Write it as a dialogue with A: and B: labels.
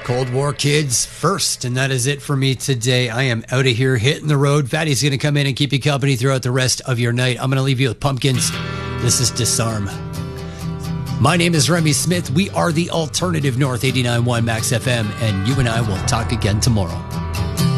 A: Cold War Kids first, and that is it for me today. I am out of here, hitting the road. Fatty's going to come in and keep you company throughout the rest of your night. I'm going to leave you with Pumpkins. This is Disarm. My name is Remy Smith. We are the Alternative North 89.1 Max FM, and you and I will talk again tomorrow.